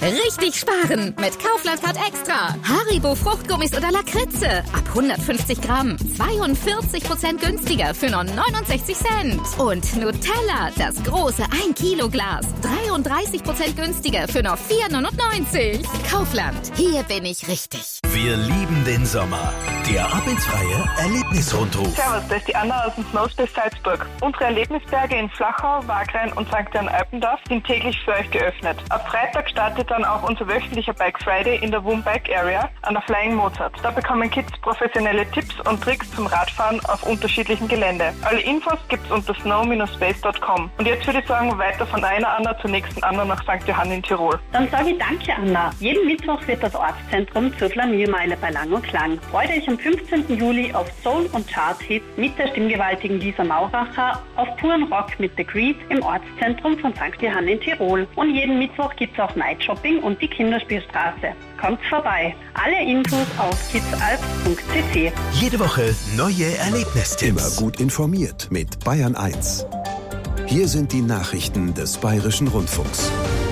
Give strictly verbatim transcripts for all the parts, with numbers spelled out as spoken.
Richtig sparen mit Kaufland Card Extra. Haribo Fruchtgummis oder Lakritze. Ab hundertfünfzig Gramm. zweiundvierzig Prozent günstiger für nur neunundsechzig Cent. Und Nutella, das große ein Kilo Glas. dreiunddreißig Prozent günstiger für nur vier neunundneunzig. Kaufland, hier bin ich richtig. Wir lieben den Sommer. Der arbeitsfreie Erlebnisrundruf. Servus, das ist die Anna aus dem Snowspace Salzburg. Unsere Erlebnisberge in Flachau, Wagrain und Sankt Jan Alpendorf sind täglich für euch geöffnet. Ab Freitag startet dann auch unser wöchentlicher Bike Friday in der Woom Bike Area an der Flying Mozart. Da bekommen Kids professionelle Tipps und Tricks zum Radfahren auf unterschiedlichem Gelände. Alle Infos gibt's unter snow space punkt com. Und jetzt würde ich sagen, weiter von einer Anna zur nächsten Anna nach Sankt Johann in Tirol. Dann sage ich danke, Anna. Jeden Mittwoch wird das Ortszentrum zur Flaniermeile bei Lang und Klang. Freut euch am fünfzehnten Juli auf Soul- und Chart-Hits mit der stimmgewaltigen Lisa Mauracher, auf puren Rock mit The Creed im Ortszentrum von Sankt Johann in Tirol. Und jeden Mittwoch gibt's auch Night Shopping und die Kinderspielstraße. Kommt vorbei. Alle Infos auf kidsalp punkt c c. Jede Woche neue Erlebnistipps. Immer gut informiert mit Bayern eins. Hier sind die Nachrichten des Bayerischen Rundfunks.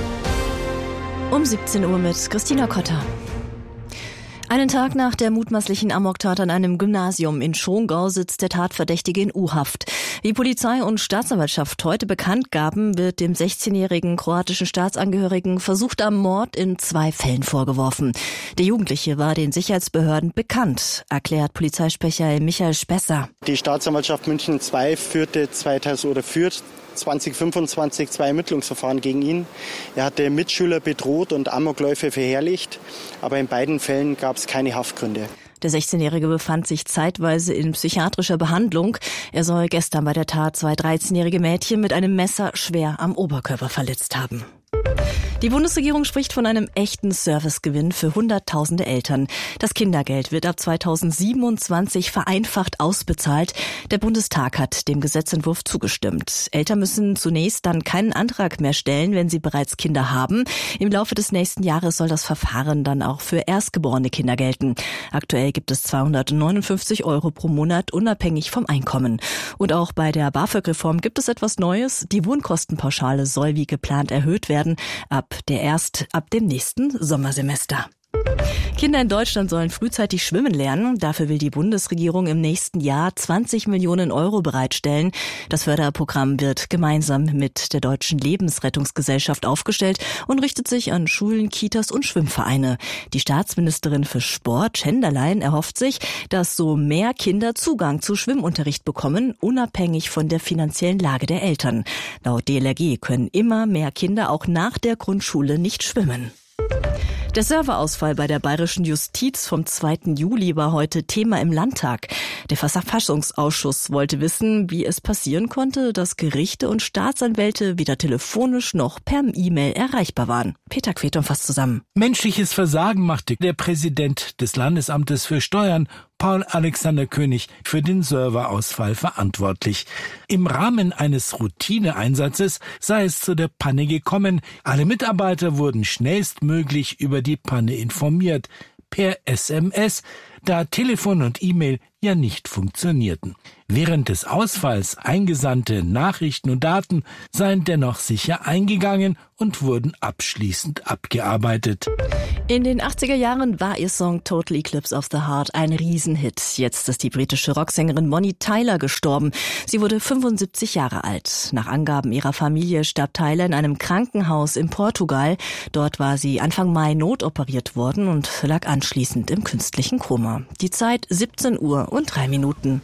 Um siebzehn Uhr mit Christina Kotter. Einen Tag nach der mutmaßlichen Amoktat an einem Gymnasium in Schongau sitzt der Tatverdächtige in U-Haft. Wie Polizei und Staatsanwaltschaft heute bekannt gaben, wird dem sechzehnjährigen kroatischen Staatsangehörigen versuchter Mord in zwei Fällen vorgeworfen. Der Jugendliche war den Sicherheitsbehörden bekannt, erklärt Polizeisprecher Michael Spesser. Die Staatsanwaltschaft München zwei führte zweitausend oder führt zwanzig fünfundzwanzig zwei Ermittlungsverfahren gegen ihn. Er hatte Mitschüler bedroht und Amokläufe verherrlicht, aber in beiden Fällen gab es keine Haftgründe. Der sechzehnjährige befand sich zeitweise in psychiatrischer Behandlung. Er soll gestern bei der Tat zwei dreizehnjährige Mädchen mit einem Messer schwer am Oberkörper verletzt haben. Die Bundesregierung spricht von einem echten Servicegewinn für hunderttausende Eltern. Das Kindergeld wird ab zweitausendsiebenundzwanzig vereinfacht ausbezahlt. Der Bundestag hat dem Gesetzentwurf zugestimmt. Eltern müssen zunächst dann keinen Antrag mehr stellen, wenn sie bereits Kinder haben. Im Laufe des nächsten Jahres soll das Verfahren dann auch für erstgeborene Kinder gelten. Aktuell gibt es zweihundertneunundfünfzig Euro pro Monat, unabhängig vom Einkommen. Und auch bei der BAföG-Reform gibt es etwas Neues. Die Wohnkostenpauschale soll wie geplant erhöht werden. Ab der erst ab dem nächsten Sommersemester. Kinder in Deutschland sollen frühzeitig schwimmen lernen. Dafür will die Bundesregierung im nächsten Jahr zwanzig Millionen Euro bereitstellen. Das Förderprogramm wird gemeinsam mit der Deutschen Lebensrettungsgesellschaft aufgestellt und richtet sich an Schulen, Kitas und Schwimmvereine. Die Staatsministerin für Sport, Schenderlein, erhofft sich, dass so mehr Kinder Zugang zu Schwimmunterricht bekommen, unabhängig von der finanziellen Lage der Eltern. Laut D L R G können immer mehr Kinder auch nach der Grundschule nicht schwimmen. Der Serverausfall bei der bayerischen Justiz vom zweiten Juli war heute Thema im Landtag. Der Verfassungsausschuss wollte wissen, wie es passieren konnte, dass Gerichte und Staatsanwälte weder telefonisch noch per E-Mail erreichbar waren. Peter Queton fasst zusammen. Menschliches Versagen machte der Präsident des Landesamtes für Steuern, Paul Alexander König, für den Serverausfall verantwortlich. Im Rahmen eines Routineeinsatzes sei es zu der Panne gekommen. Alle Mitarbeiter wurden schnellstmöglich über die Panne informiert, per S M S, da Telefon und E-Mail ja nicht funktionierten. Während des Ausfalls eingesandte Nachrichten und Daten seien dennoch sicher eingegangen und wurden abschließend abgearbeitet. In den achtziger Jahren war ihr Song Total Eclipse of the Heart ein Riesenhit. Jetzt ist die britische Rocksängerin Bonnie Tyler gestorben. Sie wurde fünfundsiebzig Jahre alt. Nach Angaben ihrer Familie starb Tyler in einem Krankenhaus in Portugal. Dort war sie Anfang Mai notoperiert worden und lag anschließend im künstlichen Koma. Die Zeit siebzehn Uhr und drei Minuten.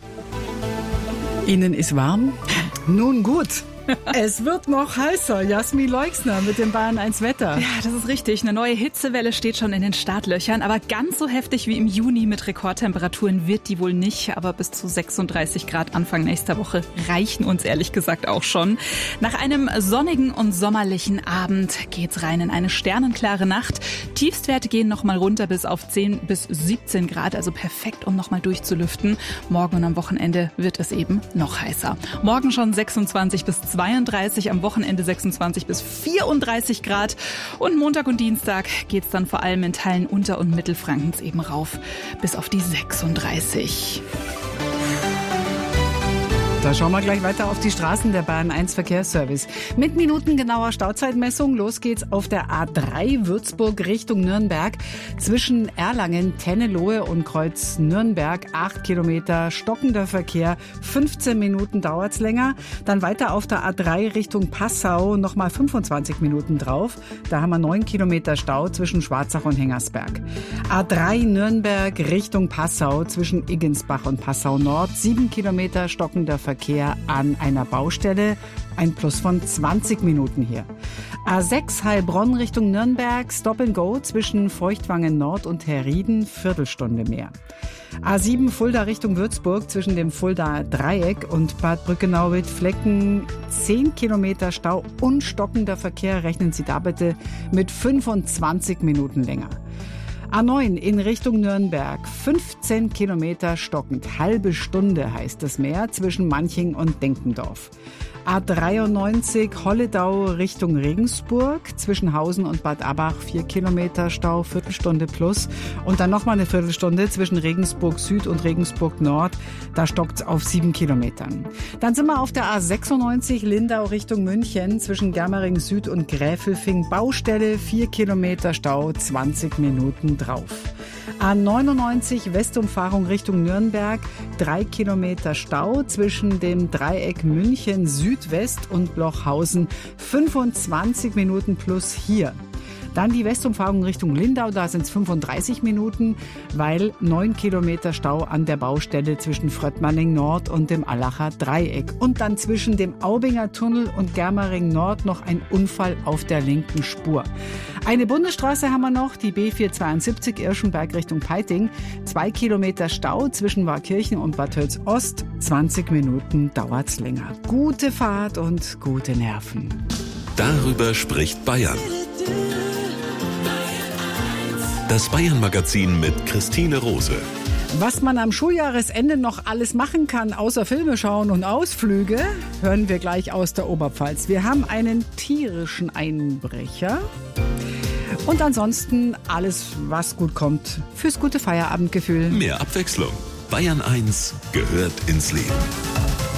Ihnen ist warm? Nun gut. Es wird noch heißer. Jasmin Leixner mit dem Bayern eins Wetter. Ja, das ist richtig. Eine neue Hitzewelle steht schon in den Startlöchern. Aber ganz so heftig wie im Juni mit Rekordtemperaturen wird die wohl nicht. Aber bis zu sechsunddreißig Grad Anfang nächster Woche reichen uns ehrlich gesagt auch schon. Nach einem sonnigen und sommerlichen Abend geht's rein in eine sternenklare Nacht. Tiefstwerte gehen nochmal runter bis auf zehn bis siebzehn Grad. Also perfekt, um nochmal durchzulüften. Morgen und am Wochenende wird es eben noch heißer. Morgen schon sechsundzwanzig bis zweiunddreißig, am Wochenende sechsundzwanzig bis vierunddreißig Grad und Montag und Dienstag geht's dann vor allem in Teilen Unter- und Mittelfrankens eben rauf bis auf die sechsunddreißig. Da schauen wir gleich weiter auf die Straßen der Bayern eins Verkehrsservice. Mit minutengenauer Stauzeitmessung. Los geht's auf der A drei Würzburg Richtung Nürnberg. Zwischen Erlangen, Tennelohe und Kreuz Nürnberg acht Kilometer stockender Verkehr. fünfzehn Minuten dauert's länger. Dann weiter auf der A drei Richtung Passau nochmal fünfundzwanzig Minuten drauf. Da haben wir neun Kilometer Stau zwischen Schwarzach und Hengersberg. A drei Nürnberg Richtung Passau zwischen Iggensbach und Passau Nord. sieben Kilometer stockender Verkehr. Verkehr an einer Baustelle, ein Plus von zwanzig Minuten hier. A sechs Heilbronn Richtung Nürnberg, Stop and Go zwischen Feuchtwangen Nord und Herrieden, Viertelstunde mehr. A sieben Fulda Richtung Würzburg zwischen dem Fulda Dreieck und Bad Brückenau-Flecken, zehn Kilometer Stau und stockender Verkehr, rechnen Sie da bitte mit fünfundzwanzig Minuten länger. A neun in Richtung Nürnberg, fünfzehn Kilometer stockend, halbe Stunde heißt es mehr, zwischen Manching und Denkendorf. A dreiundneunzig Holledau Richtung Regensburg, zwischen Hausen und Bad Abbach, vier Kilometer Stau, Viertelstunde plus. Und dann nochmal eine Viertelstunde zwischen Regensburg Süd und Regensburg Nord, da stockt's auf sieben Kilometern. Dann sind wir auf der A sechsundneunzig Lindau Richtung München, zwischen Germering Süd und Gräfelfing, Baustelle, vier Kilometer Stau, zwanzig Minuten drauf. A neunundneunzig Westumfahrung Richtung Nürnberg, drei Kilometer Stau zwischen dem Dreieck München Südwest und Blochhausen, fünfundzwanzig Minuten plus hier. Dann die Westumfahrung Richtung Lindau, da sind es fünfunddreißig Minuten, weil neun Kilometer Stau an der Baustelle zwischen Fröttmanning Nord und dem Allacher Dreieck. Und dann zwischen dem Aubinger Tunnel und Germering Nord noch ein Unfall auf der linken Spur. Eine Bundesstraße haben wir noch, die B vierhundertzweiundsiebzig Irschenberg Richtung Peiting. Zwei Kilometer Stau zwischen Warkirchen und Bad Tölz Ost. zwanzig Minuten dauert's länger. Gute Fahrt und gute Nerven. Darüber spricht Bayern. Das Bayern-Magazin mit Christine Rose. Was man am Schuljahresende noch alles machen kann, außer Filme schauen und Ausflüge, hören wir gleich aus der Oberpfalz. Wir haben einen tierischen Einbrecher und ansonsten alles, was gut kommt, fürs gute Feierabendgefühl. Mehr Abwechslung. Bayern eins gehört ins Leben.